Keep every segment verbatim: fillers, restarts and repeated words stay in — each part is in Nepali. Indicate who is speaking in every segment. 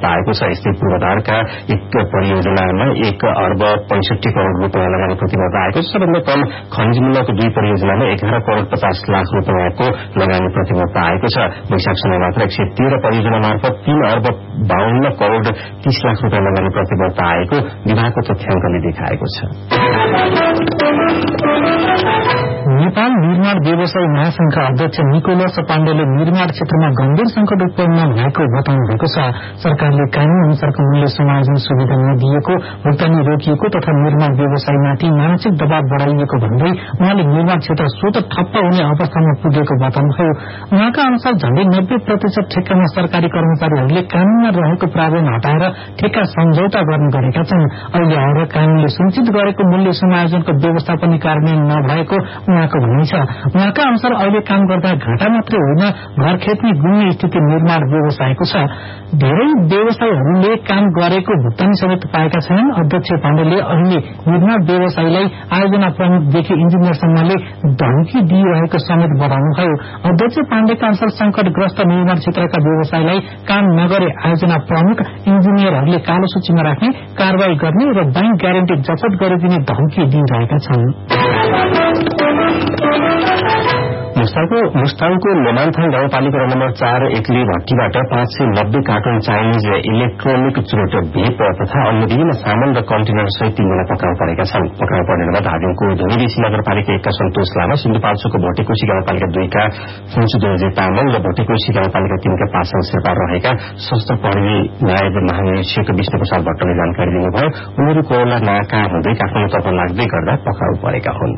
Speaker 1: पाएको छ। यस्तै पूर्वाधारका एक परियोजनामा एक अर्ब पैंसठी करोड़ रूपियाँ लगानी प्रतिबद्धता आएको छ। सबभन्दा कम खनिज मूल्यको दुई परियोजनामा एघार करोड़ पचास लाख रूपियाँको लगानी प्रतिबद्धता आएको छ। वैशाख समय मात्र एक सय तेह्र परियोजना मार्फत तीन अर्ब बाहन्न करोड़ तीस लाख रूपियाँ लगानी प्रतिबद्धता आएको विभागको तथ्याङ्कले देखाएको छ।
Speaker 2: नेपाल निर्माण व्यवसायी महासंघका अध्यक्ष निकोलस पाण्डेले निर्माण क्षेत्रमा गम्भीर संकट उत्पन्न भएको बताउनु भएको छ। सरकारले कानून अनुसारको मूल्य समायोजन सुविधा नदिएको, भुक्तानी रोकिएको तथा निर्माण व्यवसायीमाथि मानसिक दबाव बढ़ाइएको भन्दै उहाँले निर्माण क्षेत्र स्वत ठप्प हुने अवस्थामा पुगेको बताउनुभयो। उहाँका अनुसार झण्डै नब्बे प्रतिशत ठेक्कामा सरकारी कर्मचारीहरूले कानूनमा रहेको प्रावधान हटाएर ठेक्का सम्झौता गर्ने गरेका छन्। अहिले आएर कानूनले सुनिश्चित गरेको मूल्य समायोजनको व्यवस्था पनि कार्यान्वयन नभएको उहाँको भनाइ छ। उहाँका अनुसार अहिले काम गर्दा घाटा मात्रै होइन, घर खेतमै गुम्ने स्थिति निर्माण व्यवसायको छ। धेरै व्यवसायीहरूले काम गरेको भुक्तानी समेत पाएका छैनन्। अध्यक्ष पाण्डेले अहिले निर्माण व्यवसायीलाई आयोजना प्रमुखदेखि इन्जिनियरसम्मले धम्की दिइरहेको समेत बताउनुभयो। अध्यक्ष पाण्डेका अनुसार संकटग्रस्त निर्माण क्षेत्रका व्यवसायीलाई काम नगरे आयोजना प्रमुख इन्जिनियरहरूले कालो सूचीमा राख्ने, कारवाही गर्ने र बैंक ग्यारेन्टी जफत गरिदिने धम्की दिइरहेका छन्।
Speaker 1: मुस्ताङको लोमान्थाङ गाउँपालिका नम्बर चार एक्ली भट्टीबाट पाँच सय नब्बे कार्टुन चाइनिज इलेक्ट्रोनिक चुरोट भेप तथा अन्य विभिन्न सामान र कन्टेनर सहित तीनजना पक्राउ परेका छन्। पक्राउ पर्नेमा धादिङको धुनीदेशी नगरपालिका एकका सन्तोष लामा, सिन्धुपाल्चोकको भोटेकोशी गाउँपालिका दुईका फुन्चु दोर्जे तामाङ र भोटेकोशी गाउँपालिका तीनका पासाङ शेर्पा रहेका सशस्त्र प्रहरी नायब महानिरीक्षक विष्णु प्रसाद भट्टले जानकारी दिनुभयो। उनीहरू कोरोला नाका हुँदै काठमाडौँतर्फ लाग्दै गर्दा पक्राउ परेका हुन्।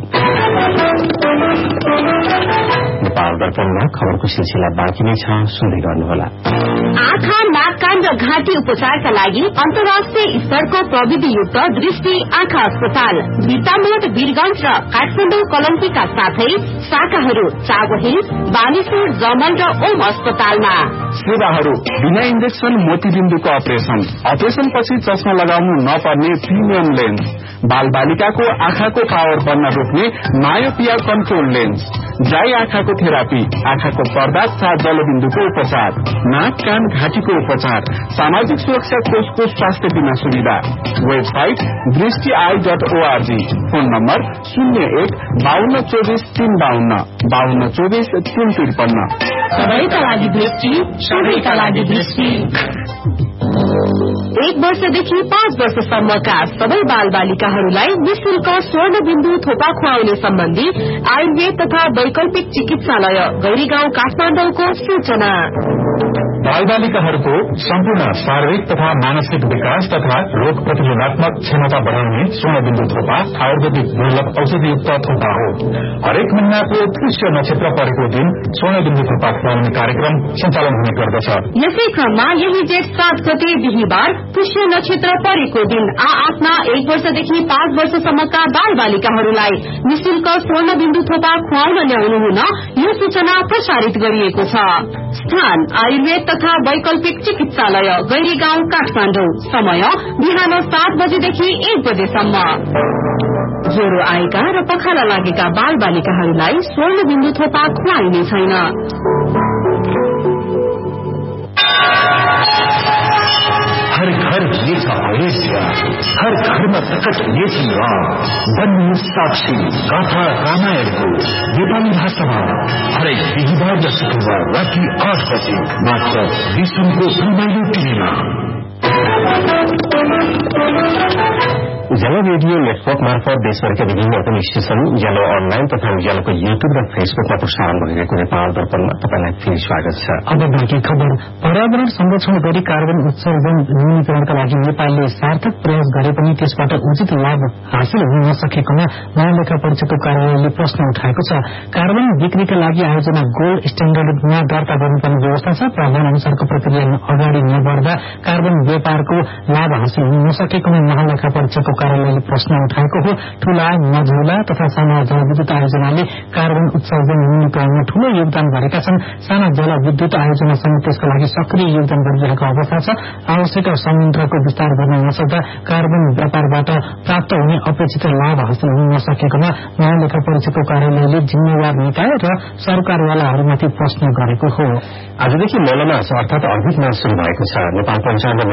Speaker 1: नेपाल दर्पणमा खबरको सिलसिला बाँकी नै छ, सुन्दै गर्नुहोला।
Speaker 3: आँखा, नाक, कान र घाँटी उपचारका लागि अन्तर्राष्ट्रिय स्तरको प्रविधियुक्त दृष्टि आँखा अस्पताल बिर्तामोड, वीरगंज र काठमाडौँ कलम्कीका साथै शाखाहरू चाबहिल, बालेश्वर, जमल र ओम अस्पतालमा।
Speaker 4: सेवाहरू बिना इन्जेक्सन मोतीबिन्दुको अपरेशन, अपरेशन पछि चस्मा लगाउनु नपर्ने प्रिमियम लेन्स, बाल बालिकाको आँखाको पावर बन्न रोक्ने मायोपिया कन्ट्रोल लेन्स, ड्राई आँखाको थेरापी, आँखाको पर्दा तथा जलबिन्दुको उपचार, नाक, कान, घाँटीको उपचार, सामाजिक सुरक्षा कोषको स्वास्थ्य बीमा सुविधा। वेबसाइट दृष्टि I dot ORG. Phone number शून्य एक बाहन्न चौबिस तीन बाहन्न बाहन्न चौबिस तीन त्रिपन्न।
Speaker 3: सबैका लागि दृष्टि, सबैका लागि दृष्टि। एक वर्षदेखि पाँच वर्षसम्मका सबै बाल बालिकाहरूलाई निःशुल्क स्वर्ण बिन्दु थोपा खुवाउने सम्बन्धी आयुर्वेद तथा वैकल्पिक चिकित्सालय गैरीगाउँ काठमाडौँको सूचना।
Speaker 2: बाल बालिकाहरूको सम्पूर्ण शारीरिक तथा मानसिक विकास तथा रोग प्रतिरोधात्मक क्षमता बढ़ाउने स्वर्ण बिन्दु थोपा आयुर्वेदिक दुर्लभ औषधियुक्त थोपा हो। हरेक महीनाको पुष्य नक्षत्र परेको दिन स्वर्ण बिन्दु थोपा खुवाउने कार्यक्रम सञ्चालन हुने गर्दछ।
Speaker 3: यसै क्रममा यही जेठ सात गते बिहिबार पुष्य नक्षत्र परेको दिन आ आफ्ना एक वर्षदेखि पाँच वर्षसम्मका बाल बालिकाहरूलाई निःशुल्क स्वर्ण बिन्दु थोपा खुवाउन ल्याउनु हुन यो सूचना प्रसारित गरिएको छ। स्थान आयुर्वेद तथा वैकल्पिक चिकित्सालय गैरीगाउँ काठमाडौँ। समय बिहान सात बजेदेखि एक बजेसम्म। ज्वरो आएका र पखाला लागेका बाल बालिकाहरूलाई स्वर्ण बिन्दु थोपा खुवाइने छैन।
Speaker 2: हर घर ये भविष्य, हर घरमा प्रकट हुनेछ बन्नु साक्षी गाथा रामायणको नेपाली भाषामा हरेक बिहिबार र शुक्रबार राति आठ बजे मात्र विष्णुको रमाइलो टिभीमा।
Speaker 1: उज्यालो रेडियो नेटवर्क मार्फत देशभरका विभिन्न एफएम स्टेशन, उज्यालो अनलाइन तथा उज्यालोको युट्युब र फेसबुकमा प्रसारण भइरहेको नेपाल दर्पणमा तपाईलाई फेरि स्वागत छ।
Speaker 2: अब बाँकी खबर। पर्यावरण संरक्षण गरी कार्बन उत्सर्जन न्यूनीकरणका लागि नेपालले सार्थक प्रयास गरे पनि त्यसबाट उचित लाभ हासिल हुन नसकेकोमा महालेखा परीक्षकको कार्यालयले प्रश्न उठाएको छ। कार्बन बिक्रीका लागि आयोजना गोल्ड स्ट्याण्डर्डमा दर्ता गर्नुपर्ने व्यवस्था छ। प्रावधान अनुसारको प्रक्रिया अगाडि नबढ्दा कार्बन व्यापारको लाभ हासिल हुन नसकेकोमा महालेखा परीक्षकको कार्यालयले प्रश्न उठाएको हो। ठूला, मझौला तथा साना जलविद्युत आयोजनाले कार्बन उत्सर्जन न्यूनीकरणमा ठूलो योगदान गरेका छन्। साना जलविद्युत आयोजना समेत त्यसका लागि सक्रिय योगदान गरिरहेको अवस्था छ। आवश्यक संयन्त्रको विस्तार गर्न नसक्दा कार्बन व्यापारबाट प्राप्त हुने अपेक्षित लाभ हासिल हुन नसकेकोमा महालेखा परीक्षकको कार्यालयले जिम्मेवार निकाय र सरकारवालाहरूमाथि प्रश्न गरेको हो।
Speaker 1: आजदेखि मलमा अर्थात अर्बिट मास शुरू भएको छ। नेपाल पञ्चाङ्ग